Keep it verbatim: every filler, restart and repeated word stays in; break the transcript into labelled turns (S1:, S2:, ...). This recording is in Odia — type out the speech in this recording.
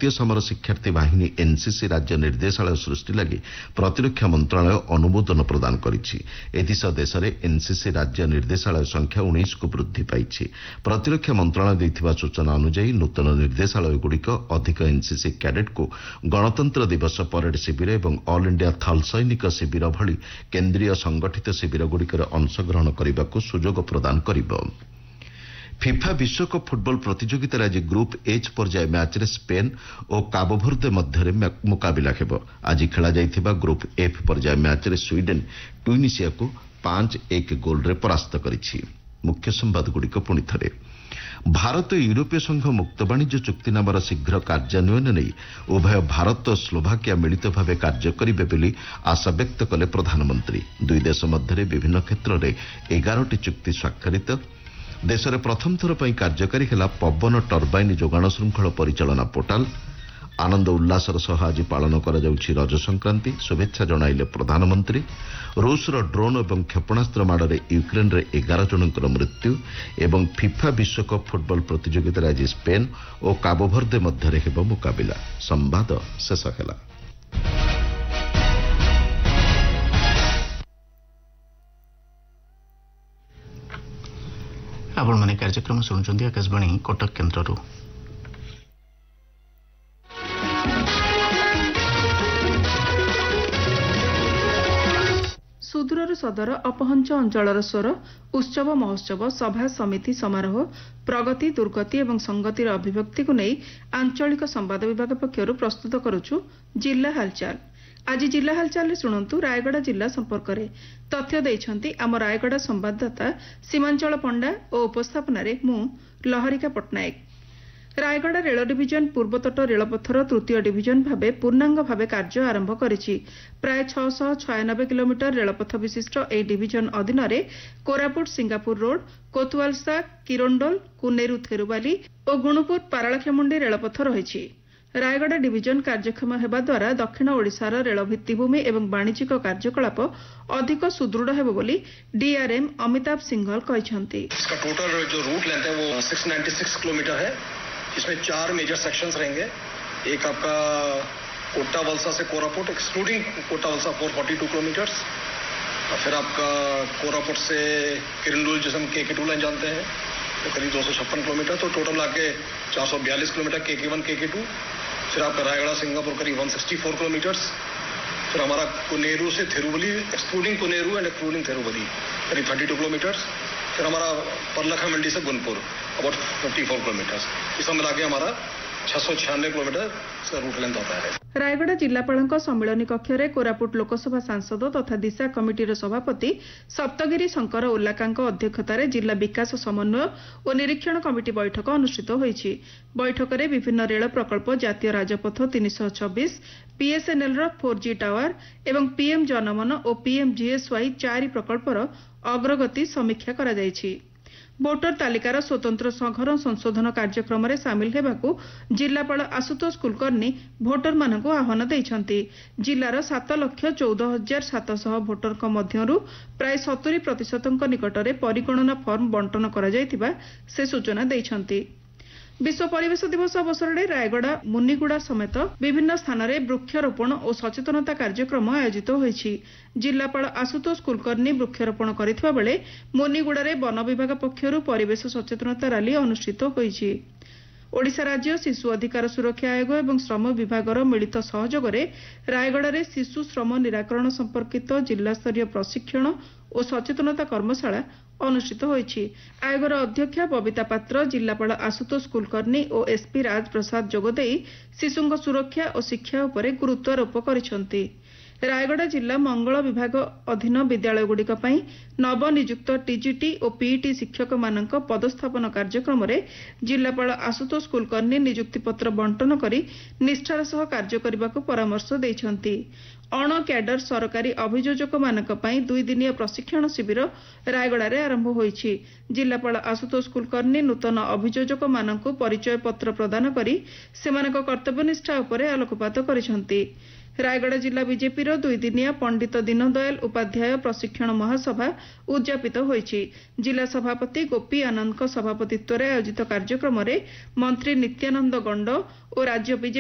S1: ଜାତୀୟ ସମର ଶିକ୍ଷାର୍ଥୀ ବାହିନୀ ଏନସିସି ରାଜ୍ୟ ନିର୍ଦ୍ଦେଶାଳୟ ସୃଷ୍ଟି ଲାଗି ପ୍ରତିରକ୍ଷା ମନ୍ତ୍ରଣାଳୟ ଅନୁମୋଦନ ପ୍ରଦାନ କରିଛି। ଏଥିସହ ଦେଶରେ ଏନସିସି ରାଜ୍ୟ ନିର୍ଦ୍ଦେଶାଳୟ ସଂଖ୍ୟା ଉଣେଇଶ କୁ ବୃଦ୍ଧି ପାଇଛି। ପ୍ରତିରକ୍ଷା ମନ୍ତ୍ରଣାଳୟ ଦେଇଥିବା ସୂଚନା ଅନୁଯାୟୀ ନୂତନ ନିର୍ଦ୍ଦେଶାଳୟଗୁଡ଼ିକ ଅଧିକ ଏନସିସି କ୍ୟାଡେଟ୍କୁ ଗଣତନ୍ତ୍ର ଦିବସ ପରେଡ୍ ଶିବିର ଏବଂ ଅଲ୍ ଇଣ୍ଡିଆ ଥଲ ସୈନିକ ଶିବିର ଭଳି କେନ୍ଦ୍ରୀୟ ସଂଗଠିତ ଶିବିରଗୁଡ଼ିକରେ ଅଂଶଗ୍ରହଣ କରିବାକୁ ସୁଯୋଗ ପ୍ରଦାନ କରିବ। ଫିଫା ବିଶ୍ୱକପ୍ ଫୁଟବଲ ପ୍ରତିଯୋଗିତାରେ ଆଜି ଗ୍ରୁପ୍ ଏଚ୍ ପର୍ଯ୍ୟାୟ ମ୍ୟାଚ୍ରେ ସ୍ପେନ୍ ଓ କାବୋଭର୍ଦେ ମଧ୍ୟରେ ମୁକାବିଲା ହେବ। ଆଜି ଖେଳାଯାଇଥିବା ଗ୍ରୁପ୍ ଏଫ୍ ପର୍ଯ୍ୟାୟ ମ୍ୟାଚ୍ରେ ସ୍ୱିଡେନ୍ ଟ୍ୟୁନିସିଆକୁ ପାଞ୍ଚ ଏକ ଗୋଲ୍ରେ ପରାସ୍ତ କରିଛି। ମୁଖ୍ୟ ସମ୍ବାଦଗୁଡ଼ିକ ପୁଣି ଥରେ। ଭାରତ ୟୁରୋପୀୟ ସଂଘ ମୁକ୍ତ ବାଣିଜ୍ୟ ଚୁକ୍ତିନାମାର ଶୀଘ୍ର କାର୍ଯ୍ୟାନ୍ୱୟନ ନେଇ ଉଭୟ ଭାରତ ଓ ସ୍ଲୋଭାକିଆ ମିଳିତ ଭାବେ କାର୍ଯ୍ୟ କରିବେ ବୋଲି ଆଶାବ୍ୟକ୍ତ କଲେ ପ୍ରଧାନମନ୍ତ୍ରୀ। ଦୁଇ ଦେଶ ମଧ୍ୟରେ ବିଭିନ୍ନ କ୍ଷେତ୍ରରେ ଏଗାରଟି ଚୁକ୍ତି ସ୍ୱାକ୍ଷରିତ। ଦେଶରେ ପ୍ରଥମ ଥର ପାଇଁ କାର୍ଯ୍ୟକାରୀ ହେଲା ପବନ ଟର୍ବାଇନ୍ ଯୋଗାଣ ଶୃଙ୍ଖଳ ପରିଚାଳନା ପୋର୍ଟାଲ। ଆନନ୍ଦ ଉଲ୍ଲାସର ସହ ଆଜି ପାଳନ କରାଯାଉଛି ରଜ ସଂକ୍ରାନ୍ତି। ଶୁଭେଚ୍ଛା ଜଣାଇଲେ ପ୍ରଧାନମନ୍ତ୍ରୀ। ରୁଷର ଡ୍ରୋନ୍ ଏବଂ କ୍ଷେପଣାସ୍ତ୍ର ମାଡ଼ରେ ୟୁକ୍ରେନ୍ରେ ଏଗାର ଜଣଙ୍କର ମୃତ୍ୟୁ ଏବଂ ଫିଫା ବିଶ୍ୱକପ୍ ଫୁଟବଲ ପ୍ରତିଯୋଗିତାରେ ଆଜି ସ୍ପେନ୍ ଓ କାବୋଭର୍ଦେ ମଧ୍ୟରେ ହେବ ମୁକାବିଲା। ସମ୍ବାଦ ଶେଷ ହେଲା।
S2: ଆପଣମାନେ କାର୍ଯ୍ୟକ୍ରମ ଶୁଣୁଛନ୍ତି ଆକାଶବାଣୀ କଟକ କେନ୍ଦ୍ରରୁ।
S3: ସୁଦୂରରୁ ସଦର ଅପହଞ୍ଚ ଅଞ୍ଚଳର ସ୍ୱର ଉତ୍ସବ ମହୋତ୍ସବ ସଭା ସମିତି ସମାରୋହ ପ୍ରଗତି ଦୁର୍ଗତି ଏବଂ ସଂଗତିର ଅଭିବ୍ୟକ୍ତିକୁ ନେଇ ଆଞ୍ଚଳିକ ସମ୍ବାଦ ବିଭାଗ ପକ୍ଷରୁ ପ୍ରସ୍ତୁତ କରୁଛୁ ଜିଲ୍ଲା ହାଲଚାଲ। ଆଜି ଜିଲ୍ଲା ହାଲଚାଲରେ ଶୁଣନ୍ତୁ ରାୟଗଡ଼ା ଜିଲ୍ଲା ସମ୍ପର୍କରେ ତଥ୍ୟ ଦେଇଛନ୍ତି ଆମ ରାୟଗଡ଼ା ସମ୍ବାଦଦାତା ସୀମାଞ୍ଚଳ ପଣ୍ଡା ଓ ଉପସ୍ଥାପନାରେ ମୁଁ ଲହରିକା ପଟ୍ଟନାୟକ। ରାୟଗଡ଼ା ରେଳ ଡିଭିଜନ ପୂର୍ବତଟ ରେଳପଥର ତୃତୀୟ ଡିଭିଜନ ଭାବେ ପୂର୍ଣ୍ଣାଙ୍ଗ ଭାବେ କାର୍ଯ୍ୟ ଆରମ୍ଭ କରିଛି। ପ୍ରାୟ ଛଅଶହ ଛୟାନବେ କିଲୋମିଟର ରେଳପଥ ବିଶିଷ୍ଟ ଏହି ଡିଭିଜନ ଅଧୀନରେ କୋରାପୁଟ ସିଙ୍ଗାପୁର ରୋଡ୍, କୋତୱାଲସା କିରୋଣ୍ଡୋଲ, କୁନେରୁ ଥେରୁବାଲି ଓ ଗୁଣୁପୁର ପାରଳାଖେମୁଣ୍ଡି ରେଳପଥ ରହିଛି। ରାୟଗଡ଼ା ଡିଭିଜନ କାର୍ଯ୍ୟକ୍ଷମ ହେବା ଦ୍ୱାରା ଦକ୍ଷିଣ ଓଡ଼ିଶାର ରେଳ ଭିତ୍ତିଭୂମି ଏବଂ ବାଣିଜ୍ୟିକ କାର୍ଯ୍ୟକଳାପ ଅଧିକ ସୁଦୃଢ଼ ହେବ ବୋଲି ଡିଆର୍ଏମ୍ ଅମିତାଭ ସିଂଘଲ କହିଛନ୍ତି।
S4: इसमें चार मेजर सेक्शंस रहेंगे। एक आपका कोटा वलसा से कोरापुट एक्सक्लूडिंग कोटा वलसा चार सौ बयालीस किलोमीटर्स, और फिर आपका कोरापुट से किरंदुल जिसे हम के के टू लाइन जानते हैं तो करीब दो सौ छप्पन किलोमीटर, तो टोटल आके चार सौ बयालीस किलोमीटर के के वन के के टू। फिर आपका रायगढ़ सिंगापुर करीब एक सौ चौंसठ किलोमीटर्स। फिर हमारा कुनेरू से थिरुवली एक्सक्लूडिंग कुनेरू एंड एक्सक्लूडिंग थिरुवली करीब बत्तीस किलोमीटर्स। फिर हमारा परलखा मंडी से गुनपुर अबाउट चौवन किलोमीटर्स। इस मिला के हमारा छह सौ छियानवे किलोमीटर का रूट लेंथ होता है।
S3: ରାୟଗଡ଼ା ଜିଲ୍ଲାପାଳଙ୍କ ସମ୍ମିଳନୀ କକ୍ଷରେ କୋରାପୁଟ ଲୋକସଭା ସାଂସଦ ତଥା ଦିଶା କମିଟିର ସଭାପତି ସପ୍ତଗିରି ଶଙ୍କର ଉଲ୍ଲାକାଙ୍କ ଅଧ୍ୟକ୍ଷତାରେ ଜିଲ୍ଲା ବିକାଶ ସମନ୍ୱୟ ଓ ନିରୀକ୍ଷଣ କମିଟି ବୈଠକ ଅନୁଷ୍ଠିତ ହୋଇଛି। ବୈଠକରେ ବିଭିନ୍ନ ରେଳ ପ୍ରକଳ୍ପ, ଜାତୀୟ ରାଜପଥ ତିନିଶହ ଛବିଶ, ପିଏସ୍ଏନ୍ଏଲ୍ର ଫୋର୍ ଜି ଟାୱାର ଏବଂ ପିଏମ୍ ଜନମନ ଓ ପିଏମ୍ ଜିଏସ୍ୱାଇ ଚାରି ପ୍ରକଳ୍ପର ଅଗ୍ରଗତି ସମୀକ୍ଷା କରାଯାଇଛି। ଭୋଟର ତାଲିକାର ସ୍ୱତନ୍ତ୍ର ସଘନ ସଂଶୋଧନ କାର୍ଯ୍ୟକ୍ରମରେ ସାମିଲ ହେବାକୁ ଜିଲ୍ଲାପାଳ ଆଶୁତୋଷ କୁଲକର୍ଣ୍ଣୀ ଭୋଟରମାନଙ୍କୁ ଆହ୍ୱାନ ଦେଇଛନ୍ତି। ଜିଲ୍ଲାର ସାତ ଲକ୍ଷ ଚଉଦ ହଜାର ସାତଶହ ଭୋଟରଙ୍କ ମଧ୍ୟରୁ ପ୍ରାୟ ସତୁରି ପ୍ରତିଶତଙ୍କ ନିକଟରେ ପରିଗଣନା ଫର୍ମ ବଣ୍ଟନ କରାଯାଇଥିବା ସେ ସୂଚନା ଦେଇଛନ୍ତି। ବିଶ୍ୱ ପରିବେଶ ଦିବସ ଅବସରରେ ରାୟଗଡ଼ା, ମୁନିଗୁଡ଼ା ସମେତ ବିଭିନ୍ନ ସ୍ଥାନରେ ବୃକ୍ଷରୋପଣ ଓ ସଚେତନତା କାର୍ଯ୍ୟକ୍ରମ ଆୟୋଜିତ ହୋଇଛି। ଜିଲ୍ଲାପାଳ ଆଶୁତୋଷ କୁଲକର୍ଣ୍ଣୀ ବୃକ୍ଷରୋପଣ କରିଥିବା ବେଳେ ମୁନିଗୁଡ଼ାରେ ବନ ବିଭାଗ ପକ୍ଷରୁ ପରିବେଶ ସଚେତନତା ରାଲି ଅନୁଷ୍ଠିତ ହୋଇଛି। ଓଡ଼ିଶା ରାଜ୍ୟ ଶିଶୁ ଅଧିକାର ସୁରକ୍ଷା ଆୟୋଗ ଏବଂ ଶ୍ରମ ବିଭାଗର ମିଳିତ ସହଯୋଗରେ ରାୟଗଡ଼ାରେ ଶିଶୁ ଶ୍ରମ ନିରାକରଣ ସମ୍ପର୍କିତ ଜିଲ୍ଲାସ୍ତରୀୟ ପ୍ରଶିକ୍ଷଣ ଓ ସଚେତନତା କର୍ମଶାଳା ଅନୁଷ୍ଠିତ ହୋଇଛି। ଆୟୋଗର ଅଧ୍ୟକ୍ଷା ବବିତା ପାତ୍ର, ଜିଲ୍ଲାପାଳ ଆଶୁତୋଷ କୁଲକର୍ଣ୍ଣୀ ଓ ଏସ୍ପି ରାଜ ପ୍ରସାଦ ଯୋଗଦେଇ ଶିଶୁଙ୍କ ସୁରକ୍ଷା ଓ ଶିକ୍ଷା ଉପରେ ଗୁରୁତ୍ୱାରୋପ କରିଛନ୍ତି। ରାୟଗଡ଼ା ଜିଲ୍ଲା ମଙ୍ଗଳ ବିଭାଗ ଅଧୀନ ବିଦ୍ୟାଳୟଗୁଡ଼ିକ ପାଇଁ ନବନିଯୁକ୍ତ ଟିଜିଟି ଓ ପିଇଟି ଶିକ୍ଷକମାନଙ୍କ ପଦସ୍ଥାପନ କାର୍ଯ୍ୟକ୍ରମରେ ଜିଲ୍ଲାପାଳ ଆଶୁତୋଷ କୁଲକର୍ଣ୍ଣୀ ନିଯୁକ୍ତିପତ୍ର ବଣ୍ଟନ କରି ନିଷ୍ଠାର ସହ କାର୍ଯ୍ୟ କରିବାକୁ ପରାମର୍ଶ ଦେଇଛନ୍ତି। ଅଣ କ୍ୟାଡର ସରକାରୀ ଅଭିଯୋଜକମାନଙ୍କ ପାଇଁ ଦୁଇଦିନିଆ ପ୍ରଶିକ୍ଷଣ ଶିବିର ରାୟଗଡ଼ାରେ ଆରମ୍ଭ ହୋଇଛି। ଜିଲ୍ଲାପାଳ ଆଶୁତୋଷ କୁଲକର୍ଣ୍ଣୀ ନୂତନ ଅଭିଯୋଜକମାନଙ୍କୁ ପରିଚୟ ପତ୍ର ପ୍ରଦାନ କରି ସେମାନଙ୍କ କର୍ତ୍ତବ୍ୟନିଷ୍ଠା ଉପରେ ଆଲୋକପାତ କରିଛନ୍ତି। ରାୟଗଡ଼ା ଜିଲ୍ଲା ବିଜେପିର ଦୁଇଦିନିଆ ପଣ୍ଡିତ ଦୀନଦୟାଲ ଉପାଧ୍ୟାୟ ପ୍ରଶିକ୍ଷଣ ମହାସଭା ଉଦ୍ଯାପିତ ହୋଇଛି। ଜିଲ୍ଲା ସଭାପତି ଗୋପୀ ଆନନ୍ଦଙ୍କ ସଭାପତିତ୍ୱରେ ଆୟୋଜିତ କାର୍ଯ୍ୟକ୍ରମରେ ମନ୍ତ୍ରୀ ନିତ୍ୟାନନ୍ଦ ଗଣ୍ଡ ଓ ରାଜ୍ୟ ବିଜେପି